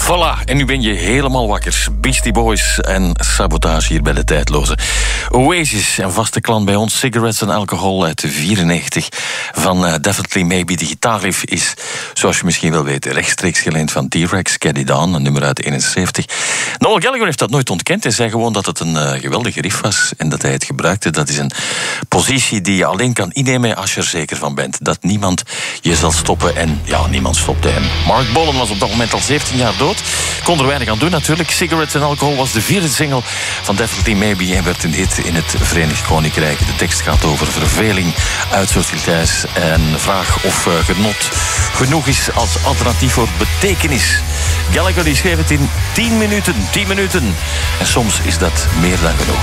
Voilà, en nu ben je helemaal wakker. Beastie Boys en Sabotage hier bij de Tijdloze. Oasis, een vaste klant bij ons. Cigarettes and Alcohol uit de 94 van Definitely Maybe. De gitaarriff is, zoals je misschien wel weet, rechtstreeks geleend van T-Rex, Get It On, een nummer uit 71. Noel Gallagher heeft dat nooit ontkend. Hij zei gewoon dat het een geweldige riff was en dat hij het gebruikte. Dat is een positie die je alleen kan innemen als je er zeker van bent dat niemand je zal stoppen. En ja, niemand stopte hem. Mark Bolan was op dat moment al 17 jaar dood. Kon er weinig aan doen natuurlijk. Cigarettes and Alcohol was de 4e single van Definitely Maybe en werd een hit in het Verenigd Koninkrijk. De tekst gaat over verveling, uitzoektiltijds en vraag of genot genoeg is als alternatief voor betekenis. Gallagher die schreef het in 10 minuten. En soms is dat meer dan genoeg.